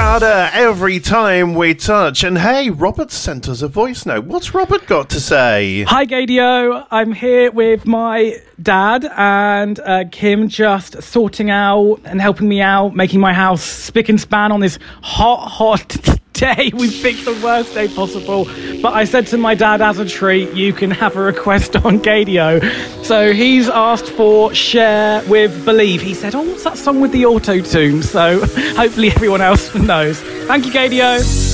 harder every time we touch. And hey, Robert sent us a voice note. What's Robert got to say? Hi, Gadio. I'm here with my dad and Kim, just sorting out and helping me out, making my house spick and span on this hot day. We picked the worst day possible. But I said to my dad, as a treat, you can have a request on Gadio. So he's asked for Cher with Believe. He said, oh, what's that song with the auto-tune? So hopefully everyone else knows. Thank you, Gadio.